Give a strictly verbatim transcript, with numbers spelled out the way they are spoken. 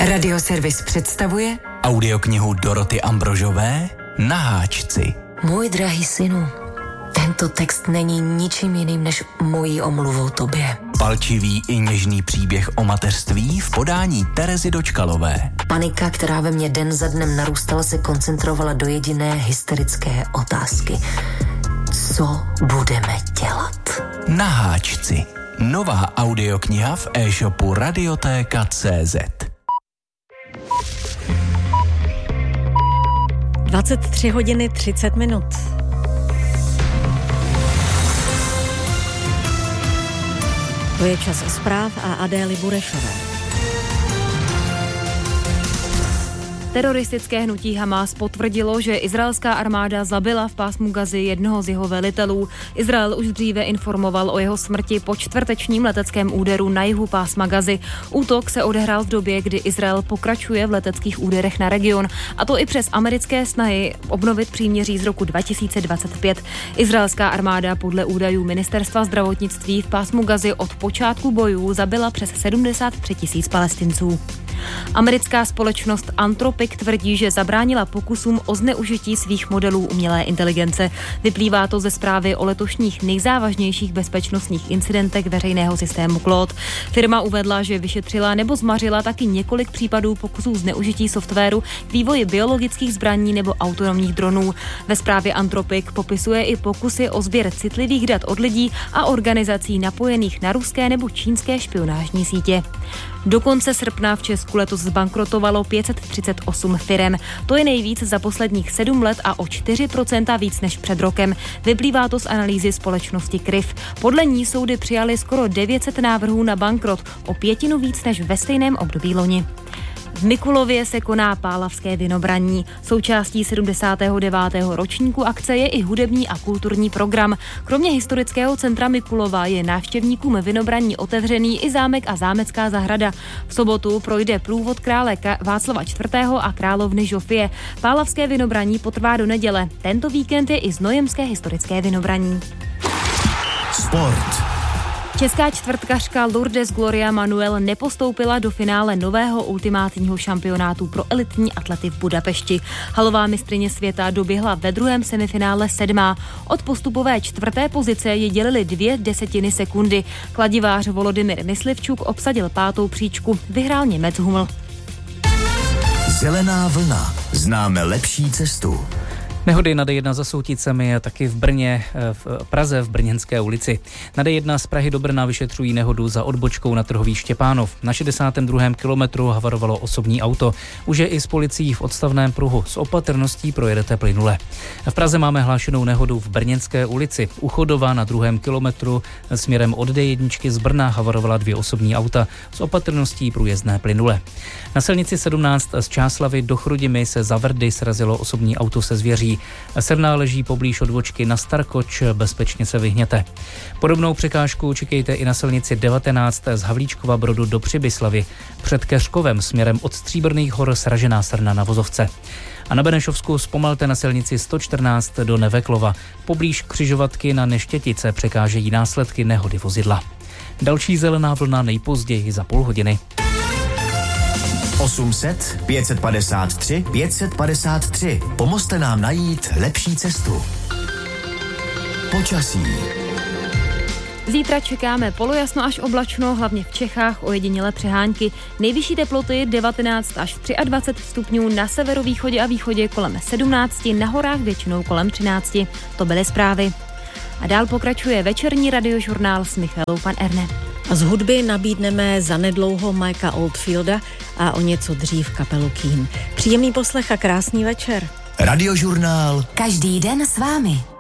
Radioservis představuje audioknihu Doroty Ambrožové Na háčci. Můj drahý synu, tento text není ničím jiným než mojí omluvou tobě. Palčivý i něžný příběh o mateřství v podání Terezy Dočkalové. Panika, která ve mně den za dnem narůstala, se koncentrovala do jediné hysterické otázky. Co budeme dělat? Na háčci. Nová audiokniha v e-shopu radiotéka tečka cé zet. dvacet tři hodiny třicet minut. To je čas zpráv a Adély Burešové. Teroristické hnutí Hamas potvrdilo, že izraelská armáda zabila v pásmu Gazy jednoho z jeho velitelů. Izrael už dříve informoval o jeho smrti po čtvrtečním leteckém úderu na jihu pásma Gazy. Útok se odehrál v době, kdy Izrael pokračuje v leteckých úderech na region, a to i přes americké snahy obnovit příměří z roku dva tisíce dvacet pět. Izraelská armáda podle údajů ministerstva zdravotnictví v pásmu Gazy od počátku bojů zabila přes sedmdesát tři tisíc Palestinců. Americká společnost Anthropic tvrdí, že zabránila pokusům o zneužití svých modelů umělé inteligence. Vyplývá to ze zprávy o letošních nejzávažnějších bezpečnostních incidentech veřejného systému Claude. Firma uvedla, že vyšetřila nebo zmařila taky několik případů pokusů zneužití softwaru k vývoji biologických zbraní nebo autonomních dronů. Ve zprávě Anthropic popisuje i pokusy o sběr citlivých dat od lidí a organizací napojených na ruské nebo čínské špionážní sítě. Do konce srpna v Česku letos zbankrotovalo pět set třicet osm firem. To je nejvíc za posledních sedm let a o čtyři procenta víc než před rokem. Vyplývá to z analýzy společnosti K R I F. Podle ní soudy přijaly skoro devět set návrhů na bankrot, o pětinu víc než ve stejném období loni. V Mikulově se koná Pálavské vinobraní. Součástí sedmdesátého devátého ročníku akce je i hudební a kulturní program. Kromě historického centra Mikulova je návštěvníkům vinobraní otevřený i zámek a zámecká zahrada. V sobotu projde průvod krále Václava čtvrtého a královny Žofie. Pálavské vinobraní potrvá do neděle. Tento víkend je i znojemské historické vinobraní. Sport. Česká čtvrtkařka Lourdes Gloria Manuel nepostoupila do finále nového ultimátního šampionátu pro elitní atlety v Budapešti. Halová mistryně světa doběhla ve druhém semifinále sedmá. Od postupové čtvrté pozice ji dělily dvě desetiny sekundy. Kladivář Volodymyr Myslivčuk obsadil pátou příčku. Vyhrál Němec Huml. Zelená vlna. Známe lepší cestu. Nehody na D jedna za Souticemi a taky v Brně, v Praze v Brněnské ulici. Na D jedna z Prahy do Brna vyšetřují nehodu za odbočkou na Trhový Štěpánov. Na šedesátém druhém kilometru havarovalo osobní auto. Už je i s policií v odstavném pruhu. S opatrností projedete plynule. V Praze máme hlášenou nehodu v Brněnské ulici. U Chodova na druhém kilometru směrem od D jedna z Brna havarovala dvě osobní auta. S opatrností průjezdné plynule. Na silnici sedmnáct z Čáslavy do Chrudimi se za Vrdy srazilo osobní auto se zvěří. Srna leží poblíž odbočky na Starkoč, bezpečně se vyhněte. Podobnou překážku čekejte i na silnici devatenáct z Havlíčkova Brodu do Přibyslavy. Před Keřkovem směrem od Stříbrných hor sražená srna na vozovce. A na Benešovsku zpomalte na silnici sto čtrnáct do Neveklova. Poblíž křižovatky na Neštětice překážejí následky nehody vozidla. Další zelená vlna nejpozději za půl hodiny. osm set, pět set padesát tři, pět set padesát tři. Pomozte nám najít lepší cestu. Počasí. Zítra čekáme polojasno až oblačno, hlavně v Čechách ojedinělé přehánky. Nejvyšší teploty devatenáct až dvacet tři stupňů, na severovýchodě a východě kolem sedmnáct, na horách většinou kolem třináct. To byly zprávy. A dál pokračuje večerní radiožurnál s Michalou van Erne. A z hudby nabídneme zanedlouho Mikea Oldfielda a o něco dřív kapelu Keane. Příjemný poslech a krásný večer. Radiožurnál. Každý den s vámi.